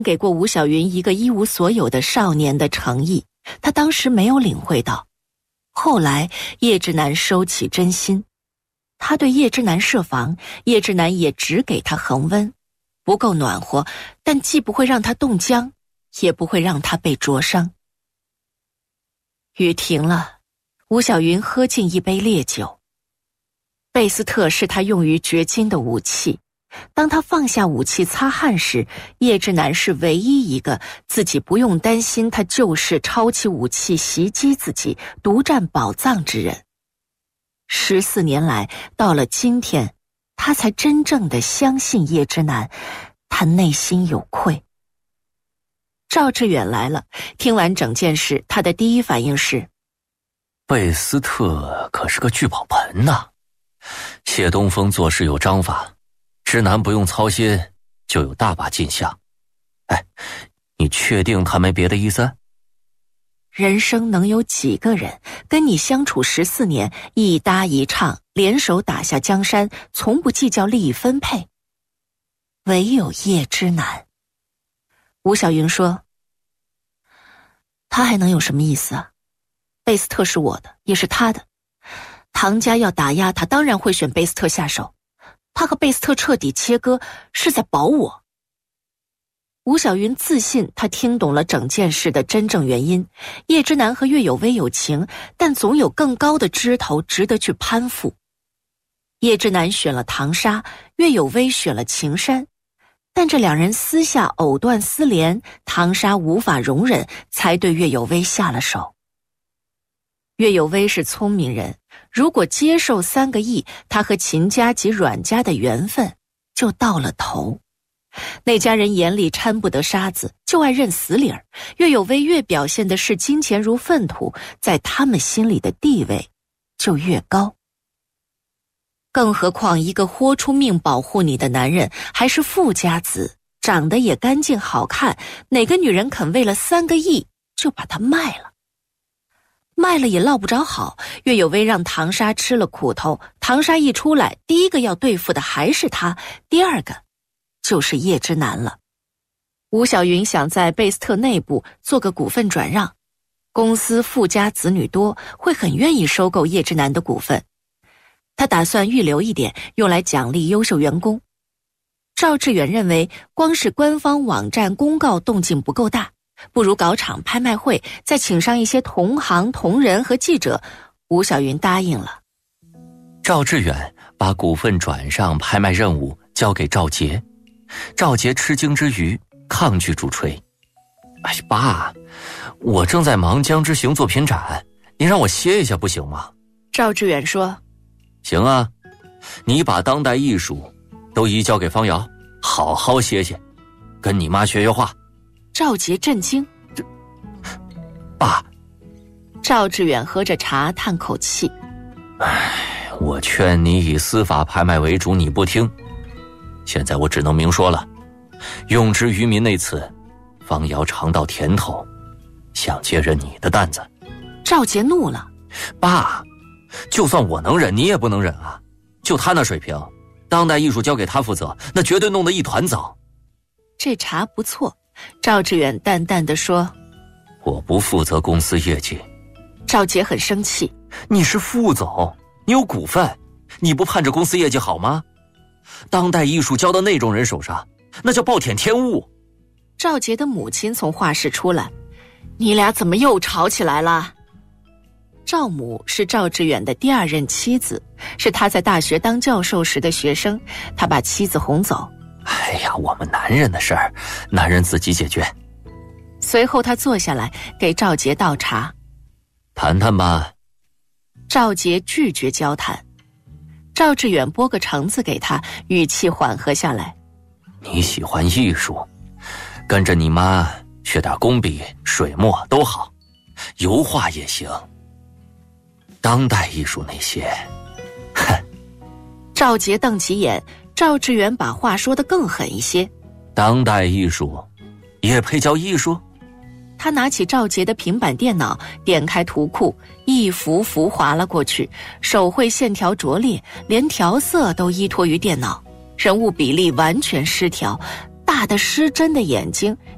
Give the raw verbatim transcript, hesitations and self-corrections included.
给过吴小云一个一无所有的少年的诚意，他当时没有领会到。后来叶之南收起真心，他对叶之南设防，叶之南也只给他恒温，不够暖和，但既不会让他冻僵，也不会让他被灼伤。雨停了，吴小云喝进一杯烈酒。贝斯特是他用于掘金的武器，当他放下武器擦汗时，叶之南是唯一一个自己不用担心他就是抄起武器袭击自己，独占宝藏之人。十四年来，到了今天，他才真正的相信叶之南，他内心有愧。赵志远来了，听完整件事，他的第一反应是： 贝斯特可是个聚宝盆呐、啊，谢东风做事有章法，之南不用操心，就有大把进项。哎，你确定他没别的意思？ 人生能有几个人跟你相处十四年，一搭一唱，联手打下江山，从不计较利益分配？唯有叶之南。吴小云说：他还能有什么意思啊？贝斯特是我的，也是他的。唐家要打压他，当然会选贝斯特下手。他和贝斯特彻底切割，是在保我。吴小云自信他听懂了整件事的真正原因。叶之南和岳有薇有情，但总有更高的枝头值得去攀附。叶之南选了唐沙，岳有薇选了情山，但这两人私下藕断丝连，唐沙无法容忍，才对岳有薇下了手。岳有薇是聪明人，如果接受三个亿，他和秦家及阮家的缘分就到了头。那家人眼里掺不得沙子，就爱认死理儿。岳有薇越表现的是金钱如粪土，在他们心里的地位就越高。更何况一个豁出命保护你的男人，还是富家子，长得也干净好看，哪个女人肯为了三个亿就把他卖了？卖了也落不着好。岳有薇让唐沙吃了苦头，唐沙一出来，第一个要对付的还是他，第二个就是叶之南了。吴小云想在贝斯特内部做个股份转让，公司富家子女多，会很愿意收购叶之南的股份。他打算预留一点，用来奖励优秀员工。赵志远认为，光是官方网站公告动静不够大，不如搞场拍卖会，再请上一些同行同仁和记者。吴小云答应了。 赵志远把股份转让拍卖任务交给赵杰，赵杰吃惊之余抗拒主锤：哎呀，爸，我正在忙江之行作品展，您让我歇一下不行吗？ 赵志远说： 行啊，你把当代艺术都移交给方瑶，好好歇歇，跟你妈学学画。 赵杰震惊： 爸。 赵志远喝着茶叹口气： 唉，我劝你以司法拍卖为主，你不听，现在我只能明说了，用之于民那次，方瑶尝到甜头，想接任你的担子。 赵杰怒了： 爸，就算我能忍，你也不能忍啊！就他那水平，当代艺术交给他负责，那绝对弄得一团糟。 这茶不错。赵志远淡淡地说： 我不负责公司业绩。 赵杰很生气： 你是副总，你有股份，你不盼着公司业绩好吗？当代艺术交到那种人手上，那叫暴殄天物。 赵杰的母亲从画室出来：你俩怎么又吵起来了？赵母是赵志远的第二任妻子，是他在大学当教授时的学生，他把妻子哄走。 哎呀，我们男人的事儿，男人自己解决。 随后他坐下来给赵杰倒茶： 谈谈吧。 赵杰拒绝交谈。赵志远拨个橙子给他，语气缓和下来： 你喜欢艺术，跟着你妈学点工笔、水墨都好，油画也行。当代艺术那些，哼。 赵杰瞪起眼，赵志远把话说得更狠一些： 当代艺术也配叫艺术？ 他拿起赵杰的平板电脑，点开图库，一幅幅划了过去，手绘线条拙劣，连调色都依托于电脑，人物比例完全失调，大的失真的眼睛，